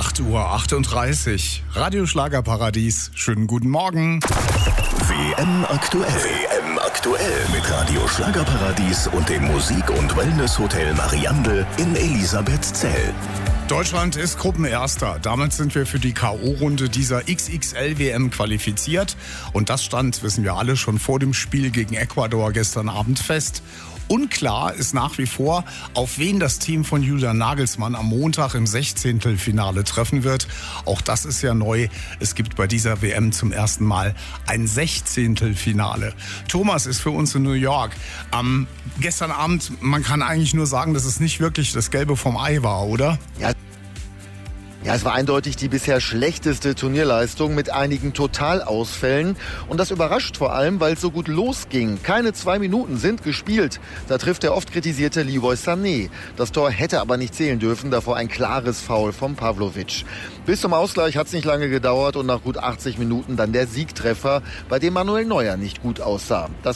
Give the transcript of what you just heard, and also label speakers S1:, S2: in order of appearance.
S1: 8:38 Uhr. Radioschlagerparadies. Schönen guten Morgen.
S2: WM aktuell. WM aktuell mit Radioschlagerparadies und dem Musik- und Wellness-Hotel Mariandel in Elisabethzell.
S1: Deutschland ist Gruppenerster. Damit sind wir für die K.O.-Runde dieser XXL-WM qualifiziert. Und das stand, wissen wir alle, schon vor dem Spiel gegen Ecuador gestern Abend fest. Unklar ist nach wie vor, auf wen das Team von Julian Nagelsmann am Montag im 16. Finale treffen wird. Auch das ist ja neu. Es gibt bei dieser WM zum ersten Mal ein 16. Finale. Thomas ist für uns in New York. Gestern Abend, man kann eigentlich nur sagen, dass es nicht wirklich das Gelbe vom Ei war, oder?
S3: Ja, es war eindeutig die bisher schlechteste Turnierleistung mit einigen Totalausfällen. Und das überrascht vor allem, weil es so gut losging. Keine 2 Minuten sind gespielt. Da trifft der oft kritisierte Leroy Sané. Das Tor hätte aber nicht zählen dürfen, davor ein klares Foul von Pavlovic. Bis zum Ausgleich hat es nicht lange gedauert und nach gut 80 Minuten dann der Siegtreffer, bei dem Manuel Neuer nicht gut aussah. Das